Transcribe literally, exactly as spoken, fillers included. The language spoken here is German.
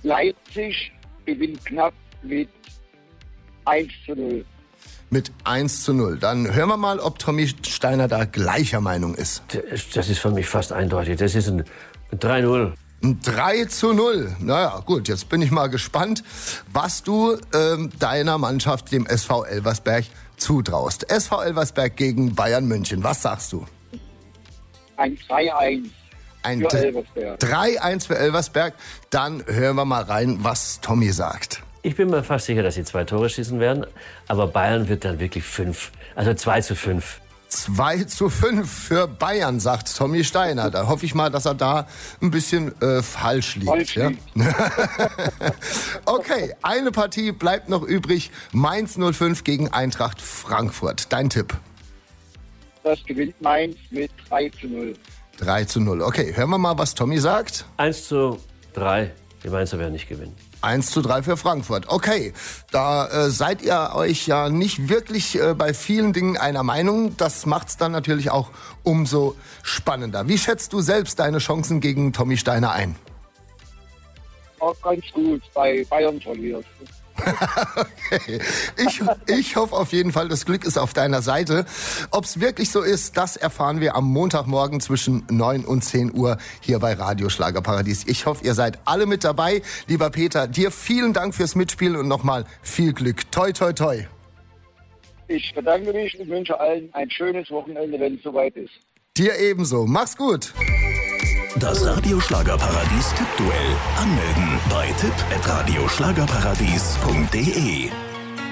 Leipzig gewinnt knapp mit eins zu null. Mit eins zu null. Dann hören wir mal, ob Tommy Steiner da gleicher Meinung ist. Das ist für mich fast eindeutig. Das ist ein drei null. Ein drei zu null. Naja, gut, jetzt bin ich mal gespannt, was du ähm, deiner Mannschaft, dem S V Elversberg, zutraust. S V Elversberg gegen Bayern München. Was sagst du? Ein drei eins Ein für Elversberg. drei eins für Elversberg. Dann hören wir mal rein, was Tommy sagt. Ich bin mir fast sicher, dass sie zwei Tore schießen werden. Aber Bayern wird dann wirklich fünf. Also zwei zu fünf. zwei zu fünf für Bayern, sagt Tommy Steiner. Da hoffe ich mal, dass er da ein bisschen äh, falsch liegt. Falsch ja? liegt. Okay, eine Partie bleibt noch übrig. Mainz null fünf gegen Eintracht Frankfurt. Dein Tipp? Das gewinnt Mainz mit drei zu null. drei zu null. Okay, hören wir mal, was Tommy sagt. eins zu drei. Die Mainzer werden nicht gewinnen. eins zu drei für Frankfurt. Okay, da äh, seid ihr euch ja nicht wirklich äh, bei vielen Dingen einer Meinung. Das macht's dann natürlich auch umso spannender. Wie schätzt du selbst deine Chancen gegen Tommy Steiner ein? Auch ganz gut, bei Bayern verliert. Okay. Ich, ich hoffe auf jeden Fall, das Glück ist auf deiner Seite. Ob es wirklich so ist, das erfahren wir am Montagmorgen zwischen neun und zehn Uhr hier bei Radio Schlagerparadies. Ich hoffe, ihr seid alle mit dabei. Lieber Peter, dir vielen Dank fürs Mitspielen und nochmal viel Glück. Toi, toi, toi. Ich bedanke mich und wünsche allen ein schönes Wochenende, wenn es soweit ist. Dir ebenso. Mach's gut. Das Radio Schlagerparadies Tippduell. Anmelden bei tipp at radioschlagerparadies punkt de.